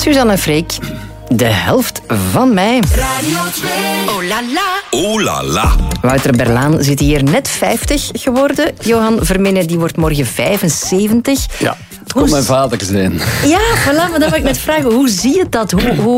Suzanne en Freek, de helft van mij. Radio 2. Oh la la. Oh la la. Wouter Berlaan zit hier net 50 geworden. Johan Verminnen die wordt morgen 75. Ja, het kon mijn vader zijn. Ja, voilà, maar dat wil ik net vragen. Hoe zie je dat?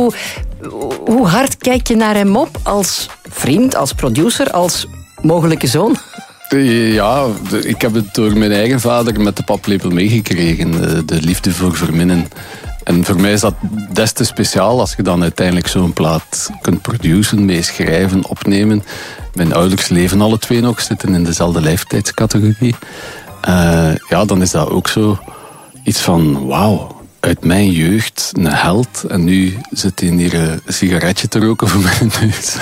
Hoe hard kijk je naar hem op als vriend, als producer, als mogelijke zoon? Ja, ik heb het door mijn eigen vader met de paplepel meegekregen. De liefde voor Verminnen. En voor mij is dat des te speciaal als je dan uiteindelijk zo'n plaat kunt produceren, meeschrijven, opnemen. Mijn ouders leven alle twee nog, zitten in dezelfde leeftijdscategorie. Ja, dan is dat ook zo iets van, wauw, uit mijn jeugd, een held. En nu zit hij hier een sigaretje te roken voor mijn neus.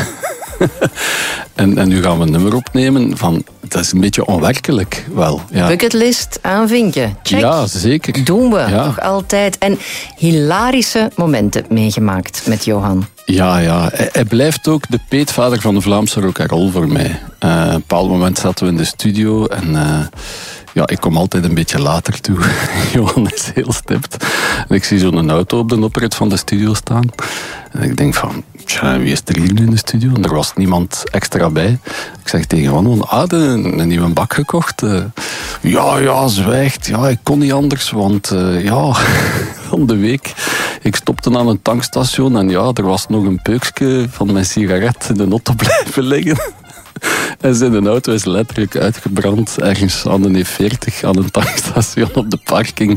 En nu gaan we een nummer opnemen van, dat is een beetje onwerkelijk wel. Ja. Bucketlist aanvinken. Check. Ja, zeker. Doen we, Ja. nog altijd. En hilarische momenten meegemaakt met Johan. Ja. Hij blijft ook de peetvader van de Vlaamse rock and roll voor mij. Op een bepaald moment zaten we in de studio en ja, ik kom altijd een beetje later toe. Johan is heel stipt. En ik zie zo'n auto op de oprit van de studio staan. En ik denk van, tja, wie is er hier nu in de studio? En er was niemand extra bij. Ik zeg tegen Johan, een nieuwe bak gekocht? Ja, zwijgt. Ja, ik kon niet anders, want ja, van de week. Ik stopte aan een tankstation en ja, er was nog een peukje van mijn sigaret in de auto blijven liggen. En zijn auto is letterlijk uitgebrand ergens aan de E40 aan een tankstation op de parking.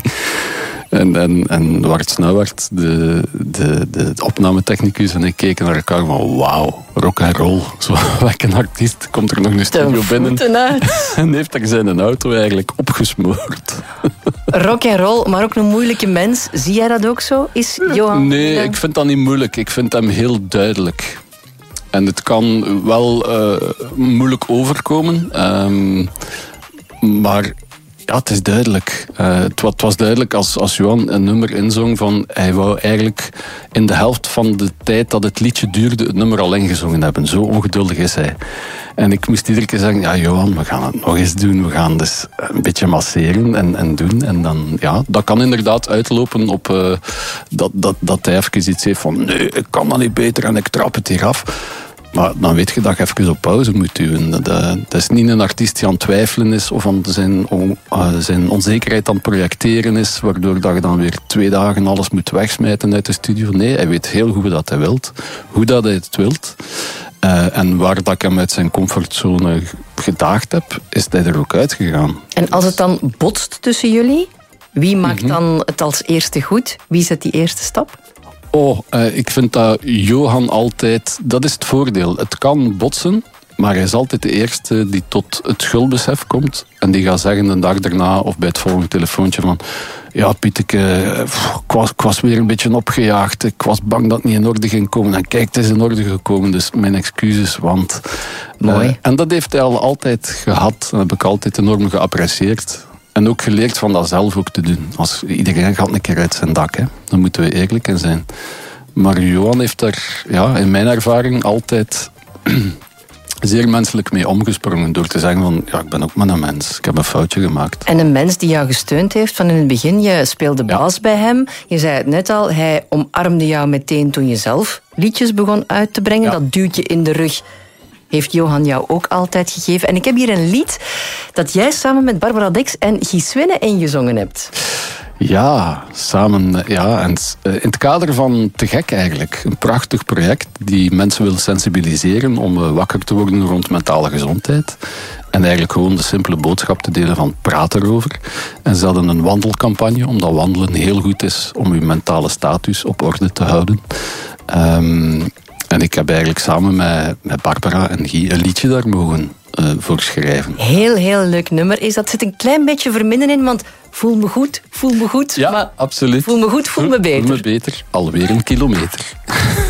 En Wart Snauwaert, de opnametechnicus en ik keken naar elkaar van wauw, rock and roll. Zo, welke artiest komt er nog in de studio binnen en heeft er zijn auto eigenlijk opgesmoord. Rock and roll, maar ook een moeilijke mens. Zie jij dat ook zo? Is Johan? Nee, ik vind dat niet moeilijk. Ik vind hem heel duidelijk. En het kan wel moeilijk overkomen. Maar ja, het is duidelijk. Het was duidelijk als Johan een nummer inzong van hij wou eigenlijk in de helft van de tijd dat het liedje duurde het nummer al ingezongen hebben. Zo ongeduldig is hij. En ik moest iedere keer zeggen, ja Johan, we gaan het nog eens doen. We gaan dus een beetje masseren en doen. En dan, ja, dat kan inderdaad uitlopen op dat hij even iets heeft van nee, ik kan dat niet beter en ik trap het hier af. Maar dan weet je dat je even op pauze moet duwen. Dat is niet een artiest die aan het twijfelen is of aan zijn onzekerheid aan het projecteren is, waardoor dat je dan weer 2 dagen alles moet wegsmijten uit de studio. Nee, hij weet heel goed wat hij wilt, hoe dat hij het wilt. En waar dat ik hem uit zijn comfortzone gedaagd heb, is hij er ook uitgegaan. En als het dan botst tussen jullie, wie maakt dan het als eerste goed? Wie zet die eerste stap? Ik vind dat Johan altijd... Dat is het voordeel. Het kan botsen, maar hij is altijd de eerste die tot het schuldbesef komt. En die gaat zeggen de dag daarna of bij het volgende telefoontje van... Ja, Pieteke, ik was weer een beetje opgejaagd. Ik was bang dat het niet in orde ging komen. En kijk, het is in orde gekomen, dus mijn excuses, want... Mooi. En dat heeft hij al altijd gehad. Dat heb ik altijd enorm geapprecieerd. En ook geleerd van dat zelf ook te doen. Als iedereen gaat een keer uit zijn dak, hè. Dan moeten we eerlijk in zijn. Maar Johan heeft daar, ja, in mijn ervaring altijd zeer menselijk mee omgesprongen. Door te zeggen van, ja, ik ben ook maar een mens. Ik heb een foutje gemaakt. En een mens die jou gesteund heeft van in het begin. Je speelde bas bij hem. Je zei het net al, hij omarmde jou meteen toen je zelf liedjes begon uit te brengen. Ja. Dat duwtje in de rug heeft Johan jou ook altijd gegeven. En ik heb hier een lied dat jij samen met Barbara Dex en Guy Swinne ingezongen hebt. Ja, samen. Ja, en in het kader van Te Gek eigenlijk. Een prachtig project die mensen wil sensibiliseren om wakker te worden rond mentale gezondheid. En eigenlijk gewoon de simpele boodschap te delen van praat erover. En ze hadden een wandelcampagne, omdat wandelen heel goed is om je mentale status op orde te houden. En ik heb eigenlijk samen met Barbara en Guy een liedje daar mogen voor schrijven. Heel leuk nummer is dat. Zit een klein beetje Verminnen in, want voel me goed. Ja, maar absoluut. Voel me goed, voel me beter. Voel me beter, alweer een kilometer.